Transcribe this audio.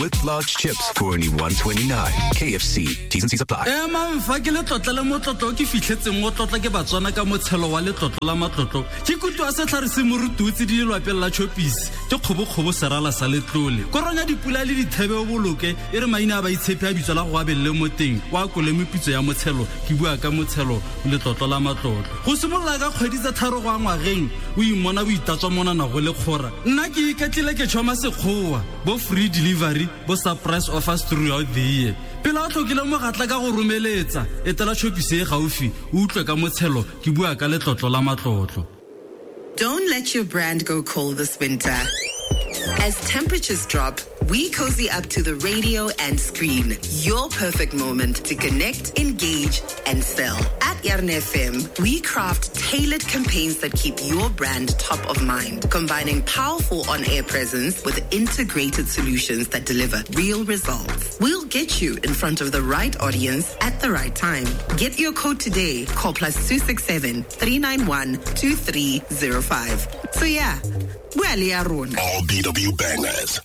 with large chips for only $1.29. KFC. T's and C's apply. Man, fa ke le tlotla le motlotlo ke fitlhetseng mo tlotla ke batswana ka motshelo wa le tlotlo la matlotlo. Ke kutu a se tlhare se morututsi di le lwapela chopisi. Ke kgobokgobo serala sa letlole. Koronya dipula le dithebe o boloke e re maina ba itshepe a bitso la go abelle mo teng. Wa kole mepitso ya motshelo ke bua ka motshelo le tlotlo la matlotlo. Go simolola ka kgwedi tsa tharo go ngwageng o imona bo itatswa mona na go le khora. Nna ke ikatlile ke tshoma sekgowa bo free delivery bo surprise offers throughout the year. Pela tlhokile mo gatla ka go romeletsa etela shopise e gaufi o utlwe ka motshelo ke bua ka le tlotlo la matlotlo. Don't let your brand go cold this winter. As temperatures drop, we cozy up to the radio and screen. Your perfect moment to connect, engage, and sell. At Yarn FM, we craft tailored campaigns that keep your brand top of mind, combining powerful on-air presence with integrated solutions that deliver real results. We'll get you in front of the right audience at the right time. Get your code today. Call +267 391 2305. So yeah, All BW bangers